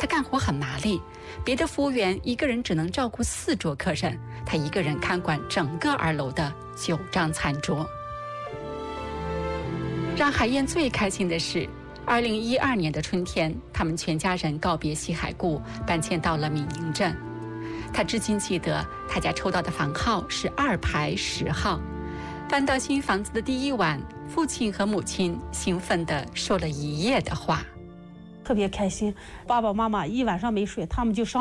他干活很麻利，别的服务员一个人只能照顾4桌客人，他一个人看管整个2楼的9张餐桌。让海燕最开心的是2012年的春天，他们全家人告别西海固，搬迁到了闽宁镇。他至今记得他家抽到的房号是2排10号。搬到新房子的第1晚，父亲和母亲兴奋地说了一夜的话， 特别开心。爸爸妈妈一晚上没睡，他们就上